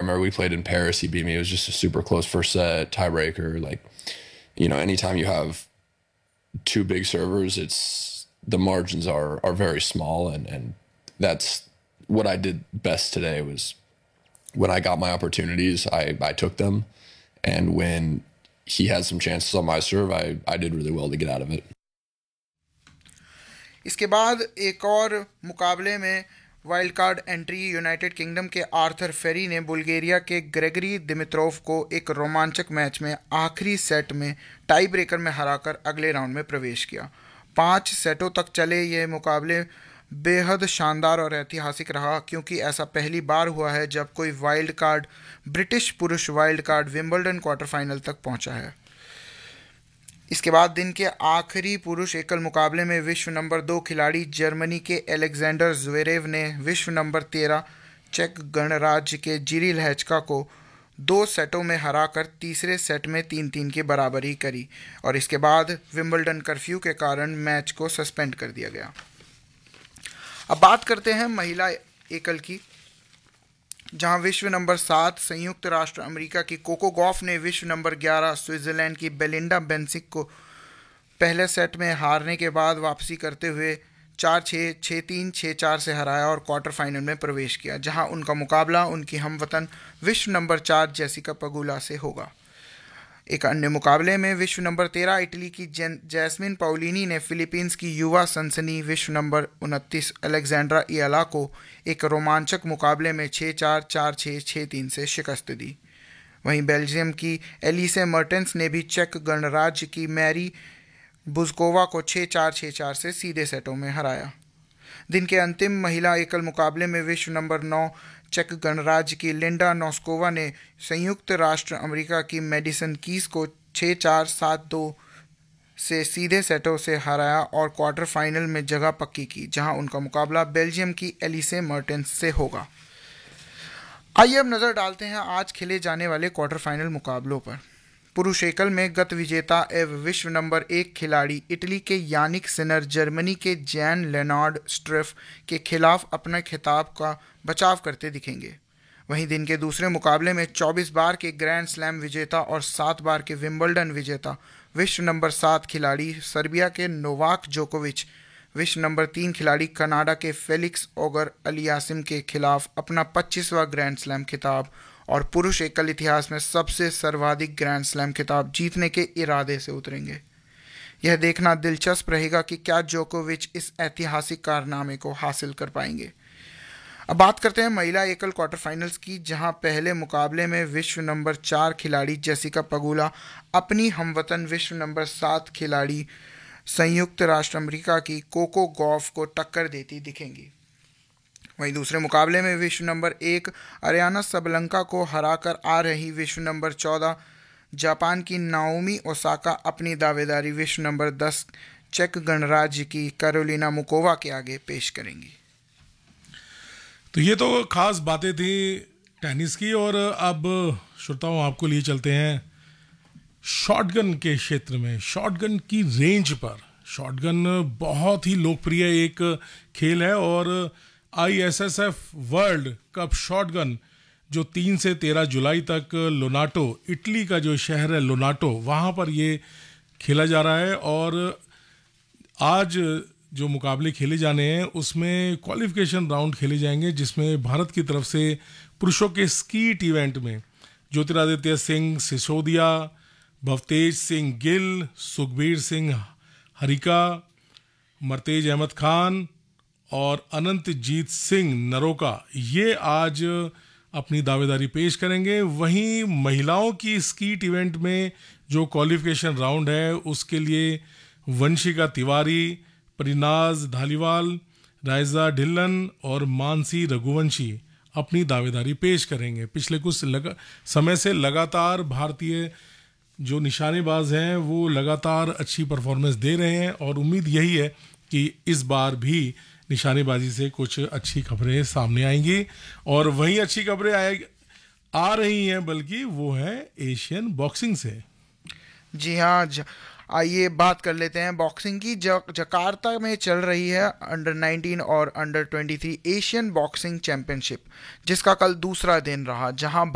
remember we played in Paris. He beat me. It was just a super close first set, tiebreaker. Like, anytime you have two big servers, the margins are very small, and that's what I did best today. Was when I got my opportunities, I took them, and when he had some chances on my serve, I did really well to get out of it. इसके बाद एक और मुकाबले में wild card entry United kingdom के Arthur फेरी ने Bulgaria के Gregory Dimitrov को एक रोमांचक मैच में आखिरी सेट में टाई ब्रेकर में हराकर अगले राउंड में प्रवेश किया। 5 सेटों तक चले ये मुकाबले बेहद शानदार और ऐतिहासिक रहा, क्योंकि ऐसा पहली बार हुआ है जब कोई वाइल्ड कार्ड ब्रिटिश पुरुष wild card Wimbledon quarter final तक पहुंचा है। इसके बाद दिन के आखिरी पुरुष एकल मुकाबले में विश्व नंबर 2 खिलाड़ी जर्मनी के अलेक्जेंडर ज़्वेरेव ने विश्व नंबर 13 चेक गणराज्य के जिरिल हैचका को 2 सेटों में हराकर तीसरे सेट में 3-3 की बराबरी करी, और इसके बाद विंबलडन कर्फ्यू के कारण मैच को सस्पेंड कर दिया गया। अब बात करते हैं महिला एकल की, जहां विश्व नंबर 7 संयुक्त राष्ट्र अमेरिका की कोको गॉफ ने विश्व नंबर 11 स्विट्जरलैंड की बेलिंडा बेंसिक को पहले सेट में हारने के बाद वापसी करते हुए 4-6, 6-3, 6-4 से हराया और क्वार्टर फाइनल में प्रवेश किया, जहां उनका मुकाबला उनकी हमवतन विश्व नंबर 4 जेसिका पगुला से होगा। एक अन्य मुकाबले में विश्व नंबर 13 इटली की जैस्मिन पाउलिनी ने फिलीपींस की युवा सनसनी विश्व नंबर 29 अलेक्जेंड्रा इयाला को एक रोमांचक मुकाबले में 6-4, 4-6, 6-3 से शिकस्त दी। वहीं बेल्जियम की एलिसे मर्टेंस ने भी चेक गणराज्य की मैरी बुज़कोवा को 6-4, 6-4 से सीधे सेटों में हराया। दिन के अंतिम महिला एकल मुकाबले में विश्व नंबर 9 चेक गणराज्य की लिंडा नोस्कोवा ने संयुक्त राष्ट्र अमेरिका की मेडिसन कीज को 6-4, 7-2 से सीधे सेटों से हराया और क्वार्टर फाइनल में जगह पक्की की, जहां उनका मुकाबला बेल्जियम की एलिसे मर्टेंस से होगा। आइए अब नज़र डालते हैं आज खेले जाने वाले क्वार्टर फाइनल मुकाबलों पर। पुरुष एकल में गत विजेता एवं विश्व नंबर 1 खिलाड़ी इटली के यानिक सिनर जर्मनी के जैन लेनार्ड स्ट्रिफ के खिलाफ अपने खिताब का बचाव करते दिखेंगे। वहीं दिन के दूसरे मुकाबले में 24 बार के ग्रैंड स्लैम विजेता और 7 बार के विंबलडन विजेता विश्व नंबर 7 खिलाड़ी सर्बिया के नोवाक जोकोविच विश्व नंबर 3 खिलाड़ी कनाडा के फेलिक्स ओगर अलियासिम के खिलाफ अपना 25वां ग्रैंड स्लैम खिताब और पुरुष एकल इतिहास में सबसे सर्वाधिक ग्रैंड स्लैम खिताब जीतने के इरादे से उतरेंगे। यह देखना दिलचस्प रहेगा कि क्या जोकोविच इस ऐतिहासिक कारनामे को हासिल कर पाएंगे। अब बात करते हैं महिला एकल क्वार्टर फाइनल्स की, जहां पहले मुकाबले में विश्व नंबर 4 खिलाड़ी जेसिका पगुला अपनी हमवतन विश्व नंबर 7 खिलाड़ी संयुक्त राष्ट्र अमेरिका की कोको गॉफ को टक्कर देती दिखेंगी। वहीं दूसरे मुकाबले में विश्व नंबर 1 अरियाना सबलंका को हराकर आ रही विश्व नंबर 14 जापान की नाओमी ओसाका अपनी दावेदारी विश्व नंबर 10 चेक गणराज्य की कैरोलिना मुकोवा के आगे पेश करेंगी। तो ये तो खास बातें थी टेनिस की, और अब श्रोताओं आपको लिए चलते हैं शॉटगन के क्षेत्र में। शॉटगन की रेंज पर, शॉटगन बहुत ही लोकप्रिय एक खेल है, और ISSF वर्ल्ड कप शॉटगन जो 3 से 13 जुलाई तक लोनाटो, इटली का जो शहर है लोनाटो, वहाँ पर ये खेला जा रहा है। और आज जो मुकाबले खेले जाने हैं उसमें क्वालिफिकेशन राउंड खेले जाएंगे, जिसमें भारत की तरफ से पुरुषों के स्कीट इवेंट में ज्योतिरादित्य सिंह सिसोदिया, भवतेज सिंह गिल, सुखबीर सिंह हरिका, मर्तेज अहमद खान और अनंतजीत सिंह नरोका ये आज अपनी दावेदारी पेश करेंगे। वहीं महिलाओं की स्कीट इवेंट में जो क्वालिफिकेशन राउंड है उसके लिए वंशिका तिवारी, परिनाज धालीवाल, रायजा ढिल्लन और मानसी रघुवंशी अपनी दावेदारी पेश करेंगे। पिछले कुछ समय से लगातार भारतीय जो निशानेबाज हैं वो लगातार अच्छी परफॉर्मेंस दे रहे हैं, और उम्मीद यही है कि इस बार भी निशानेबाजी से कुछ अच्छी खबरें सामने आएंगी। और वहीं अच्छी खबरें आ रही हैं बल्कि वो है एशियन बॉक्सिंग से। जी हाँ, आइए बात कर लेते हैं बॉक्सिंग की। जकार्ता में चल रही है अंडर 19 और अंडर 23 एशियन बॉक्सिंग चैंपियनशिप, जिसका कल दूसरा दिन रहा, जहां